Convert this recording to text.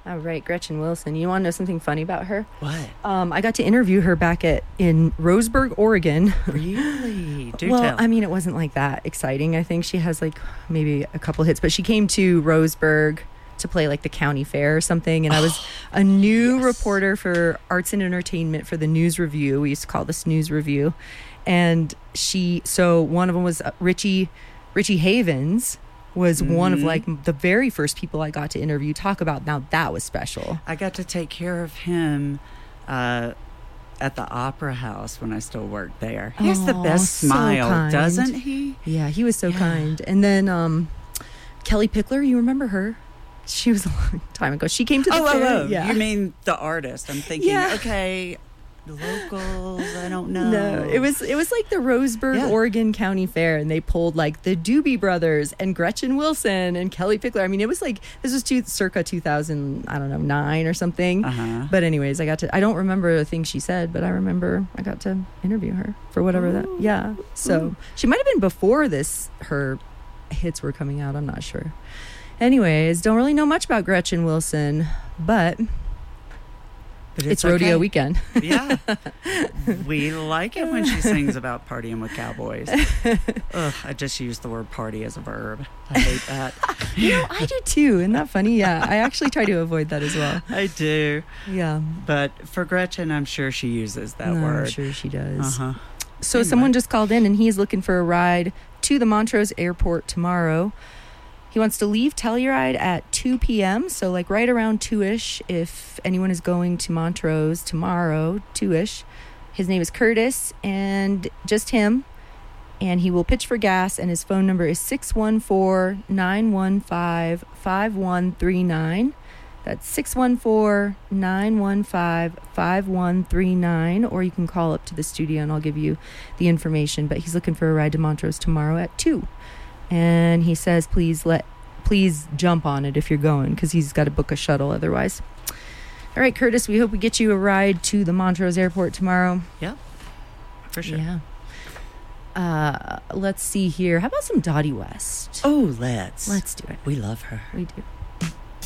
All right, Gretchen Wilson. You want to know something funny about her? What? I got to interview her back in Roseburg, Oregon. Really? Do Well, tell. I mean, it wasn't like that exciting. I think she has like maybe a couple hits, but she came to Roseburg to play like the county fair or something. And I was a new reporter for arts and entertainment for the News Review. We used to call this News Review. And so one of them was Richie Havens was one of like the very first people I got to interview, talk about. Now that was special. I got to take care of him at the Opera House when I still worked there. He has the best so smile, kind. doesn't he? Yeah, he was so kind. And then Kelly Pickler, you remember her? She was a long time ago. She came to the fair. Yeah. You mean the artist? I'm thinking, Yeah. okay, the locals, I don't know. No, it was like the Roseburg, Oregon County Fair, and they pulled like the Doobie Brothers and Gretchen Wilson and Kelly Pickler. I mean, it was like, this was circa 2000, I don't know, 9 or something. But anyways, I don't remember the thing she said, but I remember I got to interview her for whatever So she might have been before her hits were coming out. I'm not sure. Anyways, don't really know much about Gretchen Wilson, but it's rodeo weekend. Yeah. We like it when she sings about partying with cowboys. Ugh, I just used the word party as a verb. I hate that. I do too. Isn't that funny? Yeah, I actually try to avoid that as well. I do. Yeah. But for Gretchen, I'm sure she uses that word. I'm sure she does. So anyway. Someone just called in and he's looking for a ride to the Montrose Airport tomorrow. He wants to leave Telluride at 2 p.m., so like right around 2-ish if anyone is going to Montrose tomorrow, 2-ish. His name is Curtis, and just him, and he will pitch for gas, and his phone number is 614-915-5139. That's 614-915-5139, or you can call up to the studio and I'll give you the information. But he's looking for a ride to Montrose tomorrow at 2. And he says, please jump on it if you're going, because he's got to book a shuttle otherwise. All right, Curtis, we hope we get you a ride to the Montrose Airport tomorrow. Yeah, for sure. Yeah. Let's see here. How about some Dottie West? Oh, let's do it. We love her. We do.